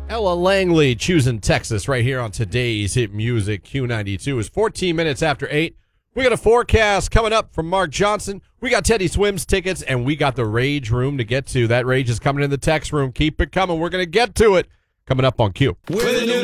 Ella Langley choosing Texas right here on today's hit music. Q92 is 14 minutes after 8. We got a forecast coming up from Mark Johnson. We got Teddy Swims tickets, and we got the Rage room to get to. That Rage is coming in the text room. Keep it coming. We're going to get to it coming up on Q. With a new